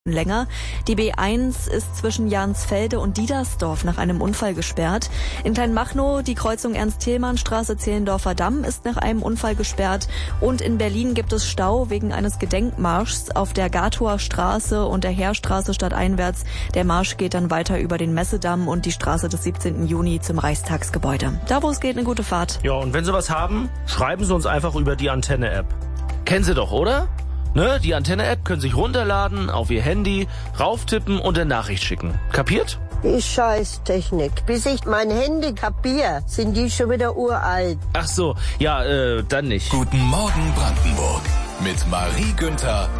länger. Die B1 ist zwischen Jansfelde und Diedersdorf nach einem Unfall gesperrt. In Kleinmachnow die Kreuzung Ernst-Thälmann-Straße, Zehlendorfer Damm ist nach einem Unfall gesperrt. Und in Berlin gibt es Stau wegen eines Gedenkmarschs auf der Gatower Straße und der Heerstraße stadteinwärts. Der Marsch geht dann weiter über den Messedamm und die Straße des 17. Juni zum Reichstagsgebäude. Da, wo es geht, eine gute Fahrt. Ja, und wenn Sie was haben, schreiben Sie uns einfach über die Antenne-App. Kennen Sie doch, oder? Ne, die Antenne-App können Sie sich runterladen, auf Ihr Handy, rauftippen und eine Nachricht schicken. Kapiert? Die Scheißtechnik. Bis ich mein Handy kapier, sind die schon wieder uralt. Ach so, ja, dann nicht. Guten Morgen Brandenburg mit Marie Günther